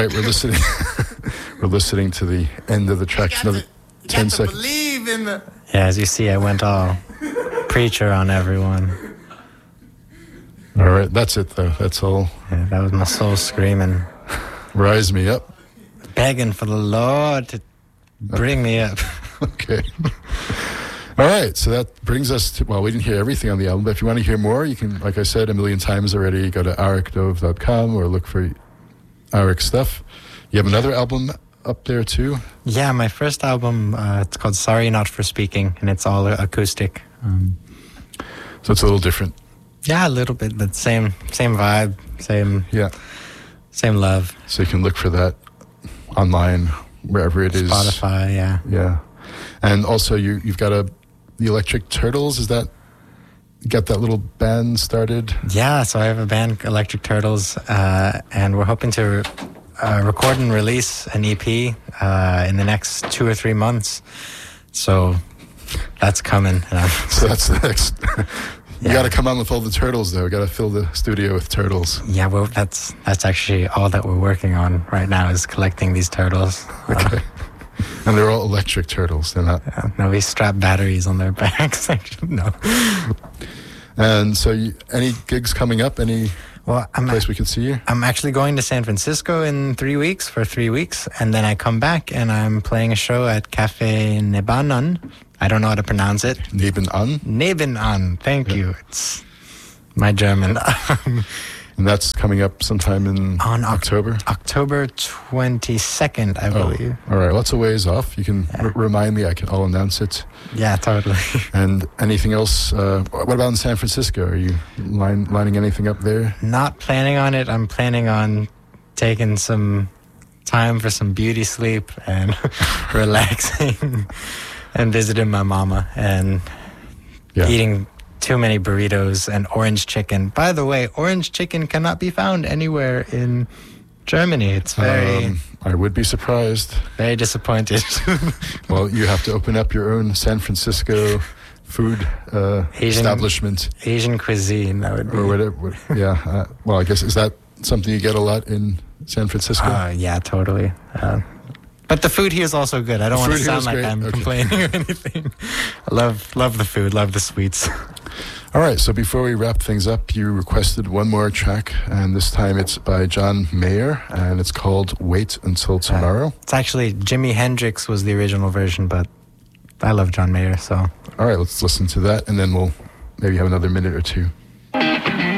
right, we're listening. We're listening to the end of the track. Another 10 seconds. Believe in the... Yeah, as you see, I went all preacher on everyone. All right, that's it though. That's all. Yeah, that was my soul screaming. Rise me up. Begging for the Lord to bring me up. Okay. All right, so that brings us to, well, we didn't hear everything on the album, but if you want to hear more, you can, like I said a million times already, go to arikdove.com or look for Arik stuff. You have another album up there too? Yeah, my first album, it's called Sorry Not For Speaking, and it's all acoustic. So it's a little different. Yeah, a little bit, but same vibe, same love. So you can look for that online, wherever it is. Spotify, yeah. Yeah. And also you've got the Electric Turtles, is that, you got that little band started? Yeah, so I have a band, Electric Turtles, and we're hoping to record and release an EP in the next 2 or 3 months. So that's coming. So that's the next... You got to come on with all the turtles, though. Got to fill the studio with turtles. Yeah, well, that's actually all that we're working on right now is collecting these turtles. Okay. And they're all electric turtles. They're not... No, we strap batteries on their backs. No. And so any gigs coming up? Any place we can see you? I'm actually going to San Francisco in 3 weeks, for 3 weeks. And then I come back and I'm playing a show at Cafe Nebenan. I don't know how to pronounce it. Nebenan? Nebenan. Thank you. It's my German. And that's coming up sometime in October? October 22nd, I believe. All right. Lots of ways off. You can remind me. I'll announce it. Yeah, totally. And anything else? What about in San Francisco? Are you lining anything up there? Not planning on it. I'm planning on taking some time for some beauty sleep and relaxing and visiting my mama and eating too many burritos and orange chicken. By the way, orange chicken cannot be found anywhere in Germany. It's very... I would be surprised. Very disappointed. Well, you have to open up your own San Francisco food establishment. Asian cuisine, that would be. Or whatever. Yeah. Well, I guess, is that something you get a lot in San Francisco? Yeah, totally. But the food here is also good. I don't want to sound like I'm complaining or anything. I love the food, love the sweets. All right, so before we wrap things up, you requested one more track, and this time it's by John Mayer, and it's called Wait Until Tomorrow. It's actually Jimi Hendrix was the original version, but I love John Mayer, so. All right, let's listen to that, and then we'll maybe have another minute or two.